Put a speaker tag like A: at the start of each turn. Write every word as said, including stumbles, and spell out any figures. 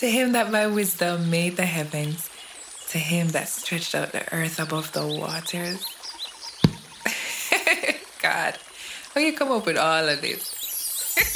A: To him that by wisdom made the heavens, to him that stretched out the earth above the waters. God, how you come up with all of this?